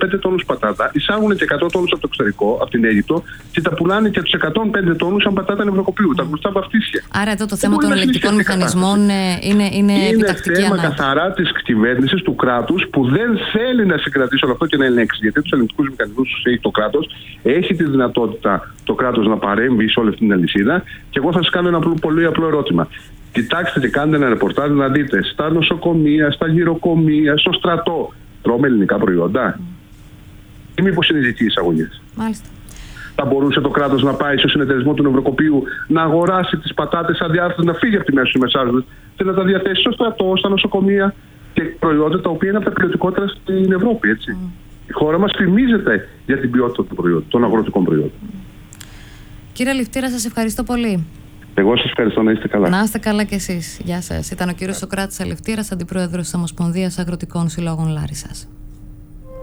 5 τόνους πατάτα, εισάγουν και 100 τόνους από το εξωτερικό, από την Αίγυπτο, και τα πουλάνε και τους 105 τόνους σαν πατάτα νευροκοπίου. Τα γνωστά βαφτίσια. Άρα εδώ το θέμα των ελεκτικών μηχανισμών είναι επιτακτική θέμα ανάγκη. καθαρά της κυβέρνησης, του κράτους, που δεν θέλει να συγκρατήσει όλο αυτό και να ελέγξει. Γιατί τους ελεκτικούς μηχανισμούς τους έχει το κράτος, έχει τη δυνατότητα το κράτος να παρέμβει σε όλη αυτή την αλυσίδα. Και εγώ θα σας κάνω ένα πολύ απλό ερώτημα. Κοιτάξτε και κάντε ένα ρεπορτάζ να δείτε στα νοσοκομεία, στα γυροκομεία, στο στρατό. Τρώμε ελληνικά προϊόντα. Ή μήπως είναι ειδικοί εισαγωγές. Μάλιστα. Θα μπορούσε το κράτος να πάει στο συνεταιρισμό του νευροκοπείου να αγοράσει τις πατάτες αδιάρθρωτες, να φύγει από τη μέση του μεσάζοντες και να τα διαθέσει στο στρατό, στα νοσοκομεία και προϊόντα τα οποία είναι από τα ποιοτικότερα στην Ευρώπη. Έτσι. Η χώρα μας φημίζεται για την ποιότητα των προϊόντων, των αγροτικών προϊόντων. Κύριε Αληφτήρα, σας ευχαριστώ πολύ. Εγώ σας ευχαριστώ, να είστε καλά. Να είστε καλά κι εσείς. Γεια σας. Ήταν ο κύριος Σωκράτης Αληφτήρας, αντιπρόεδρος της Ομοσπονδίας Αγροτικών Συλλόγων Λάρισσας.